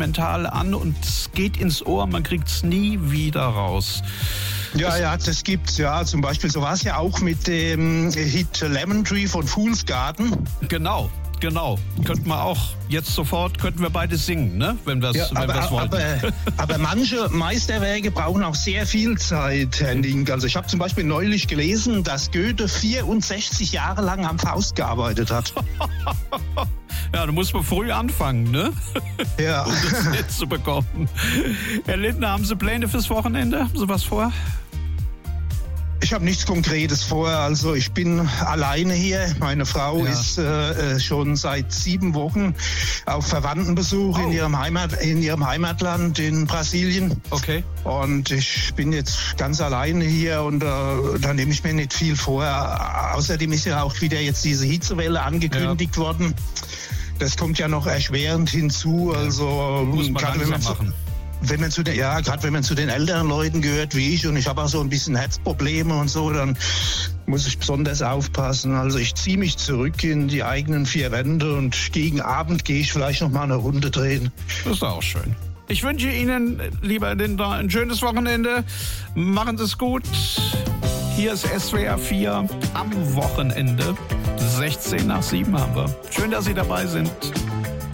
mental an und es geht ins Ohr, man kriegt es nie wieder raus. Ja, das gibt's, ja. Zum Beispiel, so war es ja auch mit dem Hit Lemon Tree von Fool's Garden. Genau. Könnten wir auch jetzt sofort, könnten wir beide singen, ne? Wenn wir es wollten. Aber manche Meisterwerke brauchen auch sehr viel Zeit, Herr Link. Also ich habe zum Beispiel neulich gelesen, dass Goethe 64 Jahre lang am Faust gearbeitet hat. Ja, da muss man früh anfangen, ne? Ja. Um das hinzubekommen. Herr Lindner, haben Sie Pläne fürs Wochenende? Haben Sie was vor? Ich habe nichts Konkretes vor. Also ich bin alleine hier. Meine Frau ist schon seit 7 Wochen auf Verwandtenbesuch in ihrem Heimatland in Brasilien. Okay. Und ich bin jetzt ganz alleine hier und da nehme ich mir nicht viel vor. Außerdem ist ja auch wieder jetzt diese Hitzewelle angekündigt worden. Das kommt ja noch erschwerend hinzu. Also muss man langsam machen. Gerade wenn man zu den älteren Leuten gehört wie ich und ich habe auch so ein bisschen Herzprobleme und so, dann muss ich besonders aufpassen. Also ich ziehe mich zurück in die eigenen 4 Wände und gegen Abend gehe ich vielleicht noch mal eine Runde drehen. Das ist auch schön. Ich wünsche Ihnen, lieber Lindner, ein schönes Wochenende. Machen Sie es gut. Hier ist SWR 4 am Wochenende. 16 nach 7 haben wir. Schön, dass Sie dabei sind.